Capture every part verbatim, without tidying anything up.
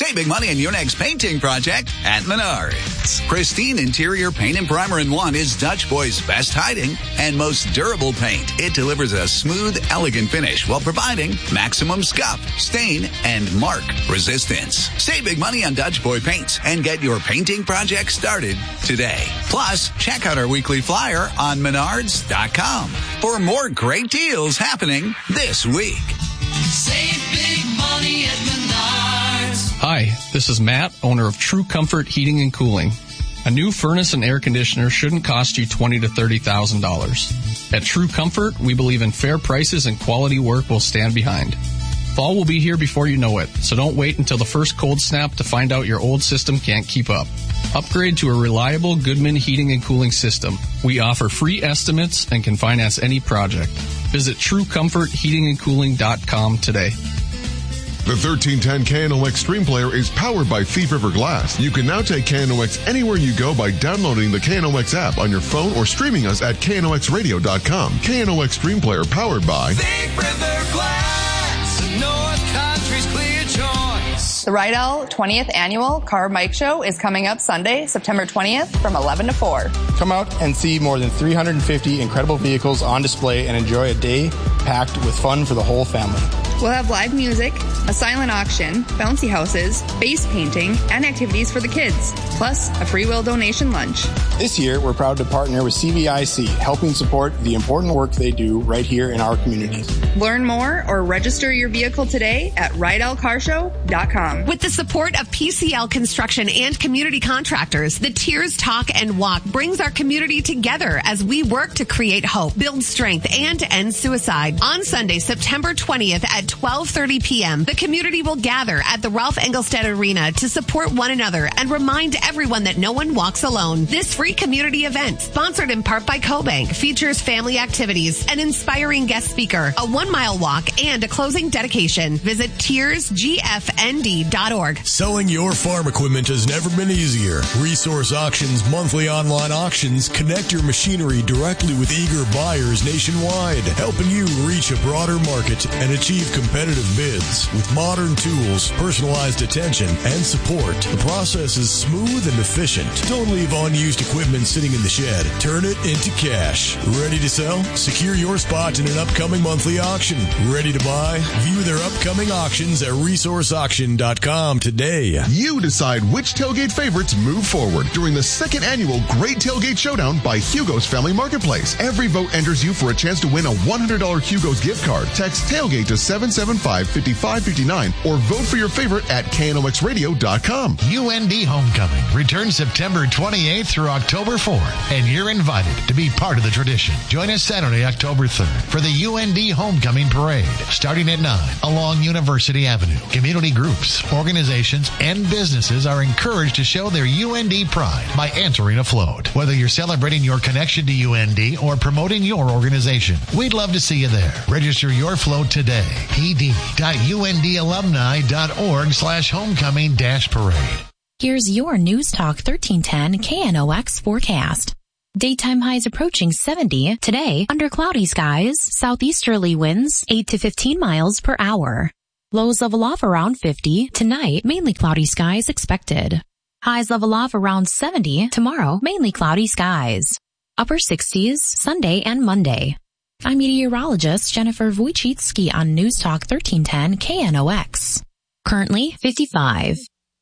Save big money on your next painting project at Menards. Pristine interior paint and primer in one is Dutch Boy's best hiding and most durable paint. It delivers a smooth, elegant finish while providing maximum scuff, stain, and mark resistance. Save big money on Dutch Boy paints and get your painting project started today. Plus, check out our weekly flyer on menards dot com for more great deals happening this week. Save big money at Menards. Hi, this is Matt, owner of True Comfort Heating and Cooling. A new furnace and air conditioner shouldn't cost you twenty thousand to thirty thousand dollars. At True Comfort, we believe in fair prices and quality work we'll stand behind. Fall will be here before you know it, so don't wait until the first cold snap to find out your old system can't keep up. Upgrade to a reliable Goodman heating and cooling system. We offer free estimates and can finance any project. Visit true comfort heating and cooling dot com today. The thirteen ten K N O X Stream Player is powered by Thief River Glass. You can now take K N O X anywhere you go by downloading the K N O X app on your phone or streaming us at K N O X radio dot com. K N O X Stream Player powered by Thief River Glass, North Country's clear choice. The Rydell twentieth Annual Car Mike Show is coming up Sunday, September twentieth from eleven to four. Come out and see more than three hundred fifty incredible vehicles on display and enjoy a day packed with fun for the whole family. We'll have live music, a silent auction, bouncy houses, face painting, and activities for the kids, plus a free will donation lunch. This year, we're proud to partner with C V I C, helping support the important work they do right here in our communities. Learn more or register your vehicle today at rydell car show dot com. With the support of P C L Construction and community contractors, the Tears Talk and Walk brings our community together as we work to create hope, build strength, and end suicide. On Sunday, September twentieth at twelve thirty p.m., the community will gather at the Ralph Engelstad Arena to support one another and remind everyone that no one walks alone. This free community event, sponsored in part by CoBank, features family activities, an inspiring guest speaker, a one-mile walk, and a closing dedication. Visit tears g f n d dot org. Selling your farm equipment has never been easier. Resource Auctions monthly online auctions connect your machinery directly with eager buyers nationwide, helping you reach a broader market and achieve competitive bids. With modern tools, personalized attention, and support, the process is smooth and efficient. Don't leave unused equipment sitting in the shed. Turn it into cash. Ready to sell? Secure your spot in an upcoming monthly auction. Ready to buy? View their upcoming auctions at resource auction dot com today. You decide which tailgate favorites move forward during the second annual Great Tailgate Showdown by Hugo's Family Marketplace. Every vote enters you for a chance to win a one hundred dollars Hugo's gift card. Text tailgate to seven seven five, five five five nine or vote for your favorite at K N O X radio dot com. U N D Homecoming returns September twenty-eighth through October fourth, and you're invited to be part of the tradition. Join us Saturday, October third for the U N D Homecoming Parade, starting at nine along University Avenue. Community groups, organizations, and businesses are encouraged to show their U N D pride by entering a float. Whether you're celebrating your connection to U N D or promoting your organization, we'd love to see you there. Register your float today. P D dot U N D alumni dot org slash homecoming dash parade. Here's your News Talk thirteen ten K N O X forecast. Daytime highs approaching seventy. Today, under cloudy skies, southeasterly winds eight to fifteen miles per hour. Lows level off around fifty. Tonight, mainly cloudy skies expected. Highs level off around seventy. Tomorrow, mainly cloudy skies. Upper sixties, Sunday and Monday. I'm meteorologist Jennifer Wojcicki on News Talk thirteen ten K N O X. Currently fifty-five.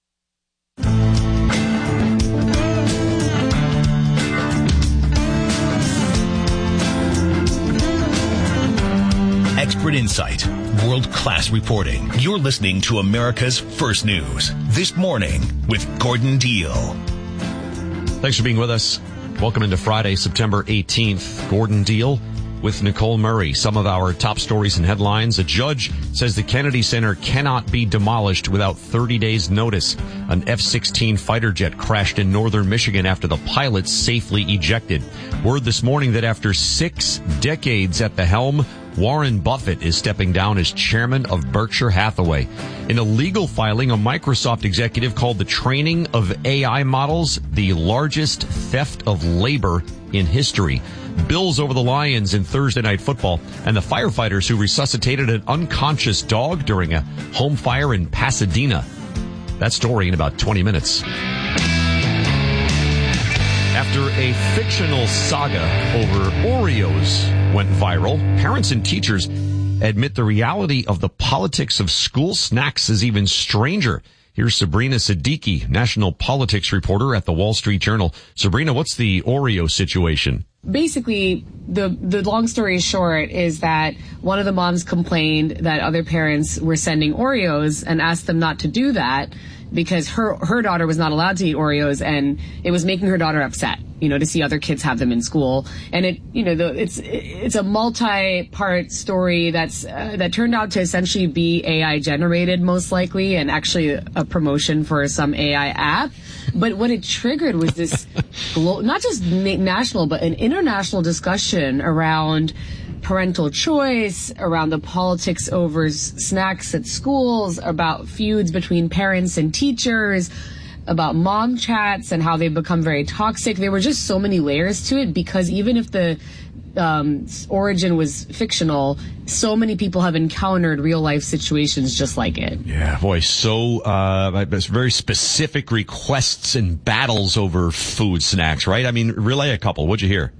Expert insight, world-class reporting. You're listening to America's First News This Morning with Gordon Deal. Thanks for being with us. Welcome into Friday, September eighteenth. Gordon Deal with Nicole Murray. Some of our top stories and headlines. A judge says the Kennedy Center cannot be demolished without thirty days notice. An F sixteen fighter jet crashed in northern Michigan after the pilot safely ejected. Word this morning that after six decades at the helm, Warren Buffett is stepping down as chairman of Berkshire Hathaway. In a legal filing, a Microsoft executive called the training of A I models the largest theft of labor in history. Bills over the Lions in Thursday Night Football, and the firefighters who resuscitated an unconscious dog during a home fire in Pasadena. that story in about twenty minutes. After a fictional saga over Oreos went viral, parents and teachers admit the reality of the politics of school snacks is even stranger. Here's Sabrina Siddiqui, national politics reporter at the Wall Street Journal. Sabrina, what's the Oreo situation? Basically, the the long story short is that one of the moms complained that other parents were sending Oreos and asked them not to do that because her her daughter was not allowed to eat Oreos, and it was making her daughter upset, you know, to see other kids have them in school. And it, you know, the, it's it's a multi-part story that's uh, that turned out to essentially be A I generated, most likely, and actually a, a promotion for some A I app. But what it triggered was this, glo- not just na- national, but an international discussion around parental choice, around the politics over s- snacks at schools, about feuds between parents and teachers, about mom chats and how they've become very toxic. There were just so many layers to it because even if the um, origin was fictional, so many people have encountered real life situations just like it. Yeah, boy, so uh, very specific requests and battles over food snacks, right? I mean, relay a couple. What'd you hear?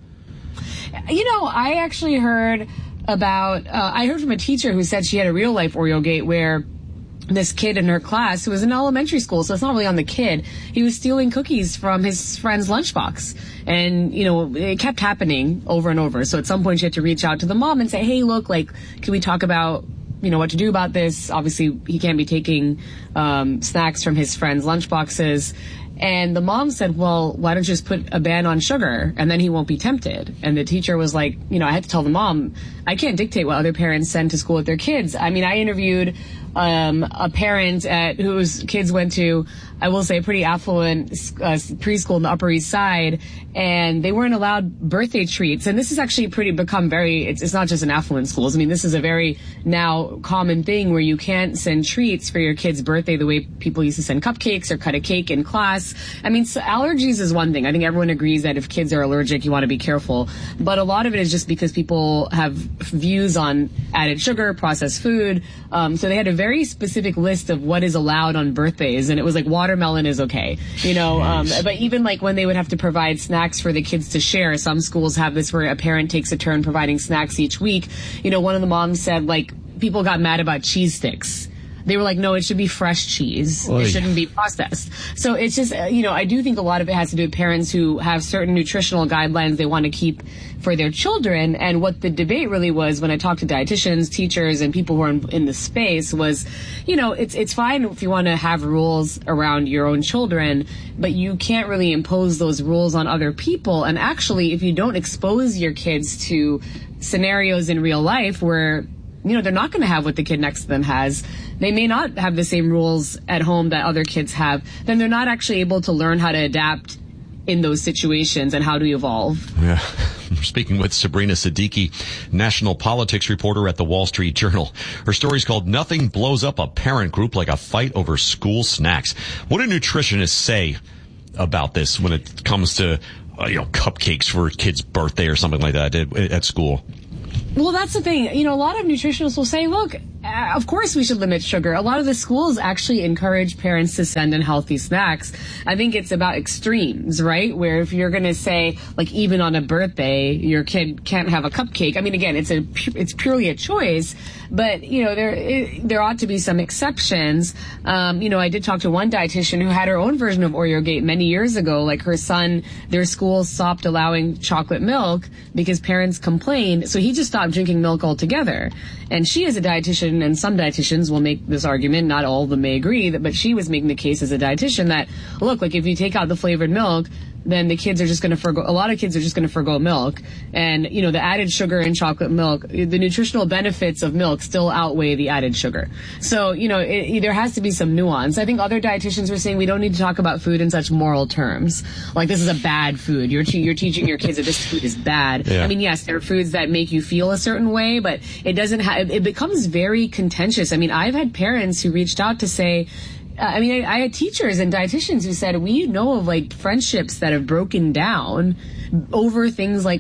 You know, I actually heard about, uh, I heard from a teacher who said she had a real life Oreo gate where this kid in her class, who was in elementary school, so it's not really on the kid, he was stealing cookies from his friend's lunchbox. And, you know, it kept happening over and over. So at some point she had to reach out to the mom and say, hey, look, like, can we talk about, you know, what to do about this? Obviously, he can't be taking um, snacks from his friend's lunchboxes. And the mom said, well, why don't you just put a ban on sugar and then he won't be tempted? And the teacher was like, you know, I had to tell the mom, I can't dictate what other parents send to school with their kids. I mean, I interviewed um, a parent at whose kids went to, I will say, a pretty affluent uh, preschool in the Upper East Side, and they weren't allowed birthday treats. And this has actually pretty become very, it's, it's not just in affluent schools. I mean, this is a very now common thing where you can't send treats for your kid's birthday the way people used to send cupcakes or cut a cake in class. I mean, so allergies is one thing. I think everyone agrees that if kids are allergic, you want to be careful. But a lot of it is just because people have views on added sugar, processed food. Um, so they had a very specific list of what is allowed on birthdays, and it was like watermelon is okay, you know. Um, but even like when they would have to provide snacks for the kids to share, some schools have this where a parent takes a turn providing snacks each week. You know, one of the moms said like people got mad about cheese sticks. They were like, no, it should be fresh cheese. Oy. It shouldn't be processed. So it's just, uh, you know, I do think a lot of it has to do with parents who have certain nutritional guidelines they want to keep for their children. And what the debate really was when I talked to dietitians, teachers, and people who are in, in the space was, you know, it's it's fine if you want to have rules around your own children, but you can't really impose those rules on other people. And actually, if you don't expose your kids to scenarios in real life where, you know, they're not going to have what the kid next to them has, they may not have the same rules at home that other kids have, then they're not actually able to learn how to adapt in those situations and how to evolve. Yeah. We're speaking with Sabrina Siddiqui, national politics reporter at the Wall Street Journal. Her story's called Nothing Blows Up a Parent Group Like a Fight Over School Snacks. What do nutritionists say about this when it comes to, uh, you know, cupcakes for a kid's birthday or something like that at, at school? Well, that's the thing. You know, a lot of nutritionists will say, look, uh, of course we should limit sugar. A lot of the schools actually encourage parents to send in healthy snacks. I think it's about extremes, right? Where if you're going to say, like, even on a birthday, your kid can't have a cupcake. I mean, again, it's a it's purely a choice, but, you know, there it, there ought to be some exceptions. Um, you know, I did talk to one dietitian who had her own version of Oreo Gate many years ago. Like, her son, their school stopped allowing chocolate milk because parents complained, so he just stopped drinking milk altogether. And she, as a dietitian, and some dietitians will make this argument, not all of them may agree, that, but she was making the case as a dietitian that, look, like if you take out the flavored milk, then the kids are just going to forgo, a lot of kids are just going to forgo milk. And, you know, the added sugar in chocolate milk, the nutritional benefits of milk still outweigh the added sugar. So, you know, it, there has to be some nuance. I think other dietitians were saying we don't need to talk about food in such moral terms. Like, this is a bad food. You're, te- you're teaching your kids that this food is bad. Yeah. I mean, yes, there are foods that make you feel a certain way, but it doesn't have, it becomes very contentious. I mean, I've had parents who reached out to say, I mean, I, I had teachers and dietitians who said, we know of like friendships that have broken down over things like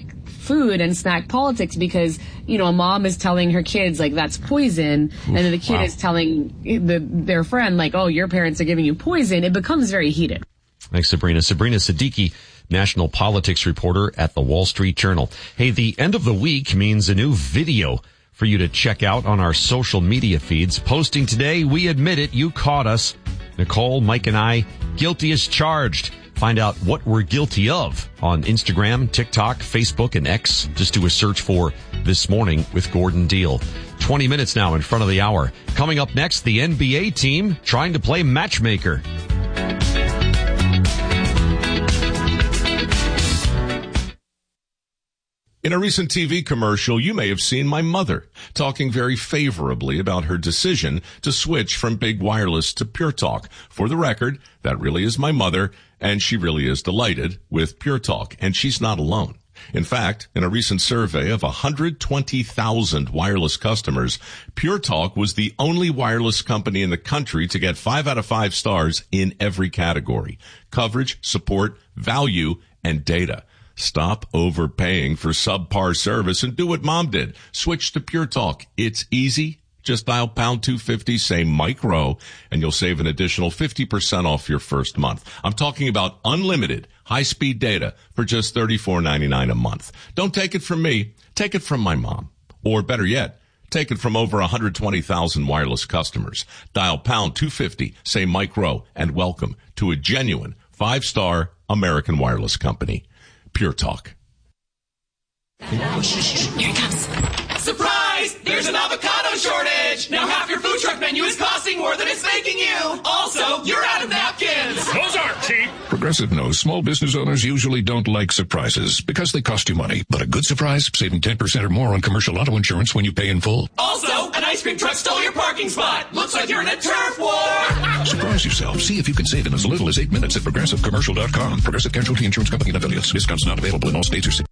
food and snack politics because, you know, a mom is telling her kids, like, that's poison, Oof, and then the kid wow. is telling the, their friend, like, oh, your parents are giving you poison. It becomes very heated. Thanks, Sabrina. Sabrina Siddiqui, national politics reporter at the Wall Street Journal. Hey, the end of the week means a new video for you to check out on our social media feeds. Posting today, we admit it, you caught us. Nicole, Mike, and I, guilty as charged. Find out what we're guilty of on Instagram, TikTok, Facebook, and X. Just do a search for This Morning with Gordon Deal. twenty minutes now in front of the hour. Coming up next, the N B A team trying to play matchmaker. In a recent T V commercial, you may have seen my mother talking very favorably about her decision to switch from big wireless to Pure Talk. For the record, that really is my mother, and she really is delighted with Pure Talk, and she's not alone. In fact, in a recent survey of one hundred twenty thousand wireless customers, Pure Talk was the only wireless company in the country to get five out of five stars in every category: coverage, support, value, and data. Stop overpaying for subpar service and do what Mom did. Switch to Pure Talk. It's easy. Just dial pound two fifty, say Mike Rowe, and you'll save an additional fifty percent off your first month. I'm talking about unlimited high-speed data for just thirty-four ninety-nine a month. Don't take it from me. Take it from my mom. Or better yet, take it from over one hundred twenty thousand wireless customers. Dial pound two fifty, say Mike Rowe, and welcome to a genuine five-star American wireless company. Pure Talk. Here it comes. Surprise! There's an avocado shortage! Now half your food truck menu is costing more than it's making you! Also, you're out of napkins! Those aren't cheap! Progressive knows small business owners usually don't like surprises because they cost you money. But a good surprise, saving ten percent or more on commercial auto insurance when you pay in full. Also, an ice cream truck stole your parking spot! Looks like you're in a turf war! Surprise yourself. See if you can save in as little as eight minutes at progressive commercial dot com. Progressive Casualty Insurance Company and affiliates. Discounts not available in all states or cities.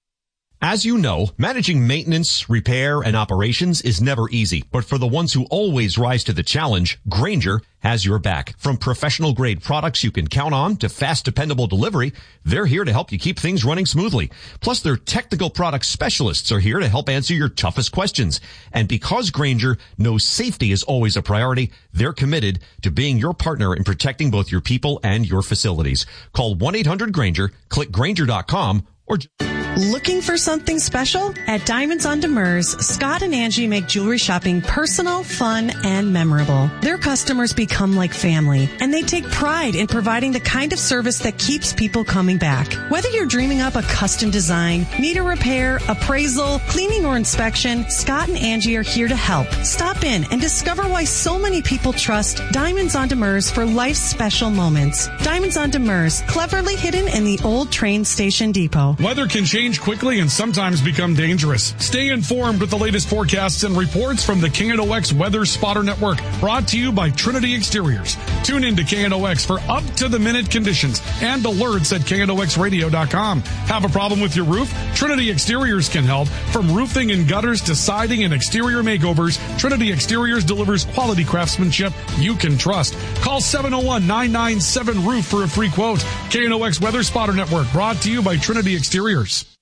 As you know, managing maintenance, repair, and operations is never easy. But for the ones who always rise to the challenge, Grainger has your back. From professional-grade products you can count on to fast, dependable delivery, they're here to help you keep things running smoothly. Plus, their technical product specialists are here to help answer your toughest questions. And because Grainger knows safety is always a priority, they're committed to being your partner in protecting both your people and your facilities. Call one eight hundred Grainger, click Grainger dot com, or... Looking for something special? At Diamonds on Demers, Scott and Angie make jewelry shopping personal, fun, and memorable. Their customers become like family, and they take pride in providing the kind of service that keeps people coming back. Whether you're dreaming up a custom design, need a repair, appraisal, cleaning, or inspection, Scott and Angie are here to help. Stop in and discover why so many people trust Diamonds on Demers for life's special moments. Diamonds on Demers, cleverly hidden in the old train station depot. Weather can change quickly and sometimes become dangerous. Stay informed with the latest forecasts and reports from the K N O X Weather Spotter Network, brought to you by Trinity Exteriors. Tune in to K N O X for up-to-the-minute conditions and alerts at K N O X radio dot com. Have a problem with your roof? Trinity Exteriors can help. From roofing and gutters to siding and exterior makeovers, Trinity Exteriors delivers quality craftsmanship you can trust. Call seven oh one, nine nine seven, roof for a free quote. K N O X Weather Spotter Network, brought to you by Trinity Exteriors.